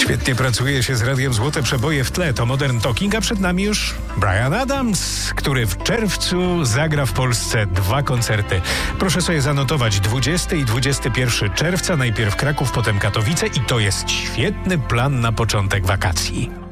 Świetnie pracuje się z radiem Złote Przeboje w tle. To Modern Talking, a przed nami już Bryan Adams, który w czerwcu zagra w Polsce 2 koncerty. Proszę sobie zanotować 20 i 21 czerwca. Najpierw Kraków, potem Katowice i to jest świetny plan na początek wakacji.